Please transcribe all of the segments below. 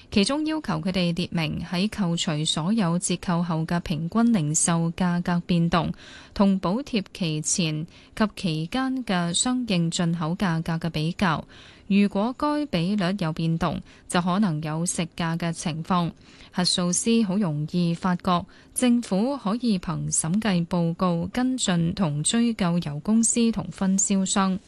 其中要求佢哋列明喺扣除所有折扣後嘅平均零售價格變動，同補貼期前及期間嘅相應進口價格嘅比較。如果該比率有變動，就可能有食價嘅情況。核數師好容易發覺，政府可以憑審計報告跟進同追究油公司同分銷商。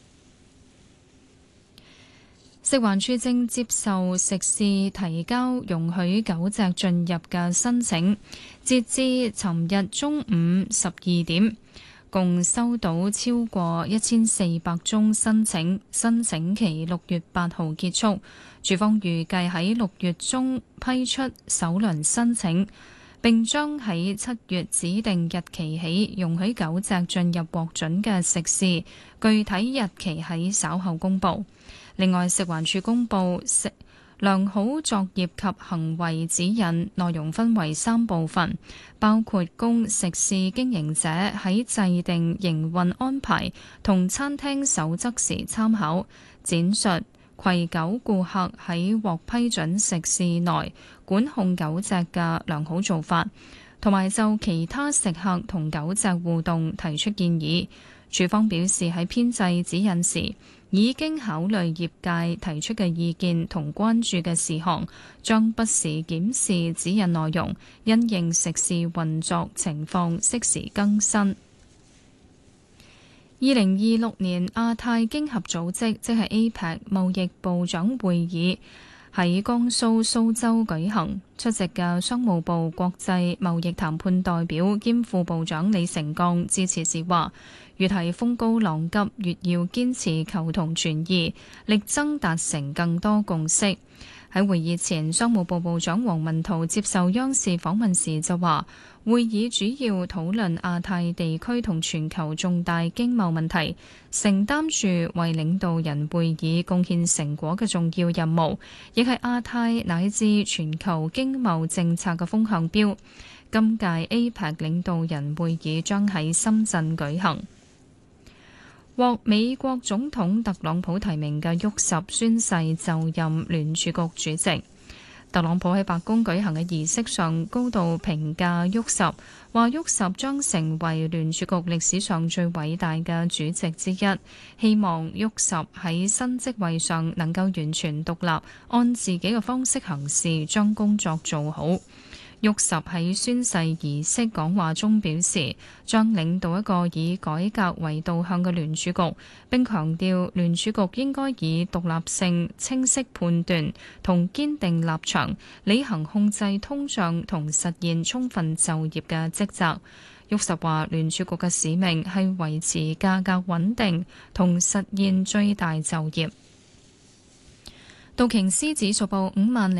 食環署正接受食肆提交容許狗隻進入嘅申請，截至尋日中午12點，共收到超過1400宗申請，申請期6月8號結束。署方預計喺6月中批出首輪申請，並將喺7月指定日期起容許狗隻進入獲准嘅食肆，具體日期喺稍後公佈。另外，食環署公布良好作業及行為指引，內容分為3部分，包括供食肆經營者喺制定營運安排同餐廳守則時參考，展述攜狗顧客喺獲批准食肆內管控狗隻嘅良好做法，同埋就其他食客同狗隻互動提出建議。署方表示喺編製指引時，已經考慮業界提出嘅意見同關注嘅事項，將不時檢視指引內容，因應食肆運作情況適時更新。2026年亞太經合組織即係 APEC 貿易部長會議喺江蘇蘇州舉行，出席嘅商務部國際貿易談判代表兼副部長李成鋼致辭時話，越係風高浪急，越要堅持求同存異，力爭達成更多共識。喺會議前，商務部部長王文濤接受央視訪問時就話，會議主要討論亞太地區同全球重大經貿問題，承擔住為領導人會議貢獻成果嘅重要任務，亦係亞太乃至全球經貿政策嘅風向標。今屆 APEC 領導人會議將喺深圳舉行。獲美國總統特朗普提名嘅沃什宣誓就任聯儲局主席。特朗普喺白宮舉行嘅儀式上高度評價沃什，話沃什將成為聯儲局歷史上最偉大嘅主席之一，希望沃什喺新職位上能夠完全獨立，按自己嘅方式行事，將工作做好。沃什喺宣誓儀式講話中表示，將領導一個以改革為導向嘅聯儲局，並強調聯儲局應該以獨立性、清晰判斷同堅定立場，履行控制通脹同實現充分就業嘅職責。沃什話，聯儲局嘅使命係維持價格穩定同實現最大就業。道瓊斯指數報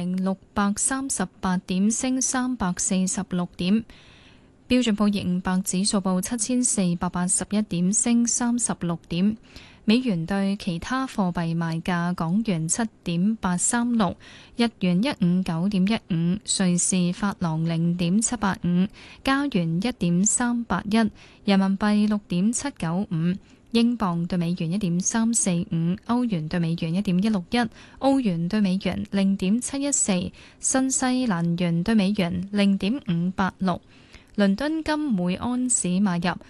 50,638點，升346點；標準普爾500指數報7481點，升36點。美元對其他貨幣賣價：港元7.836，日元159.15，瑞士法郎0.785，加元1.381，人民幣6.795。英鎊對美元1.345，歐元對美元1.161，澳元對美元0.714，新西蘭元對美元0.586。倫敦金每安士買入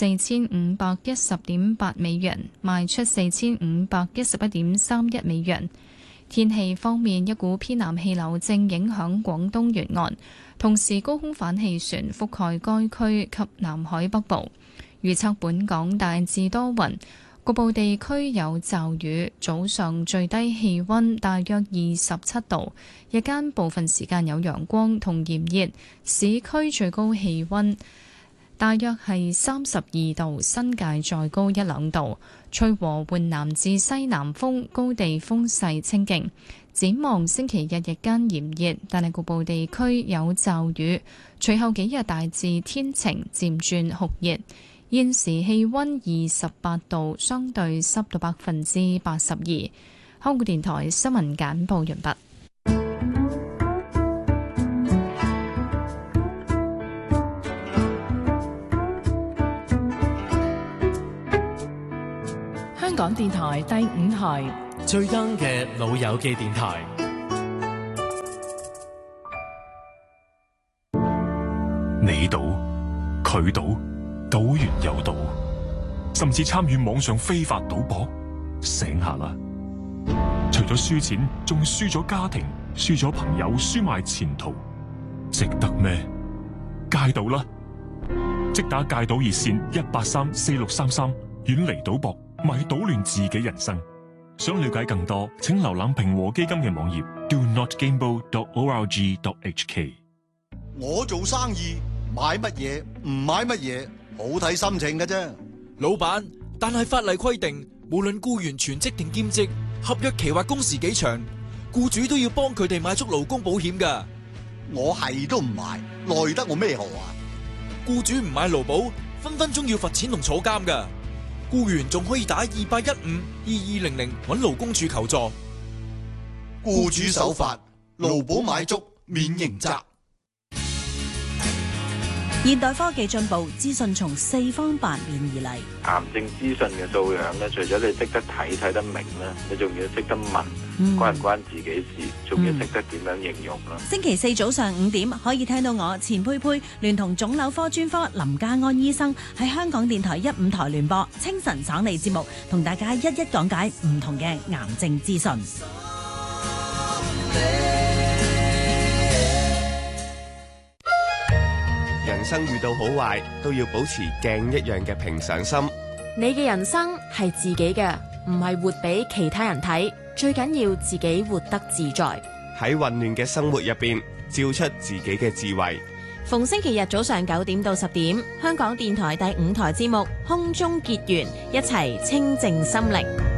4510.8美元，賣出4511.31美元。天氣方面，一股偏南氣流正影響廣東沿岸，同時高空反氣旋覆蓋該區及南海北部。預測本港大致多雲，局部地區有驟雨。早上最低氣溫大約27度，日間部分時間有陽光同炎熱。市區最高氣溫大約係32度，新界再高1-2度。吹和緩南至西南風，高地風勢清勁。展望星期日日間炎熱，但係局部地區有驟雨。隨後幾日大致天晴，漸轉酷熱。現時氣溫28度，相對濕度82%。香港電台新聞簡報完畢。 香港電台第5台， 最 young 嘅老友記電台。 你賭，佢賭，賭完又賭，甚至參與網上非法賭博。醒下啦！除咗輸錢，仲輸咗家庭，輸咗朋友，輸埋前途，值得咩？戒賭啦！即打戒賭熱線1834633，遠離賭博，咪搗亂自己人生。想了解更多，請瀏覽平和基金嘅網頁 donotgamble.org.hk。 我做生意買乜嘢唔買乜嘢，好睇心情嘅啫。 老闆，但係法例規定，無論僱員全職定兼職，合約期或工時幾長，僱主都要幫佢哋買足勞工保險㗎。 我係都唔買，奈得我咩何啊？ 僱主唔買勞保，分分鐘要罰錢同坐監㗎。僱員仲可以打28152200揾勞工處求助。 僱主守法，勞保買足免刑責。 現代科技進步，資訊從四方八面而嚟。 癌症資訊嘅素養咧，除咗你識得睇得明啦，你仲要識得問，關唔關自己事，仲要識得點樣形容啦。 星期四早上5點可以聽到我錢佩佩聯同腫瘤科專科林家安醫生喺香港電台1 5台聯播清晨爽利節目，同大家一一講解唔同嘅癌症資訊。 人生遇到好壞都要保持鏡一樣嘅平常心。 你嘅人生係自己嘅，唔係活俾其他人睇。最緊要自己活得自在。 喺混亂嘅生活入邊，照出自己嘅智慧。 逢星期日早上9點到10點，香港電台第5台節目空中結緣，一齊清靜心靈。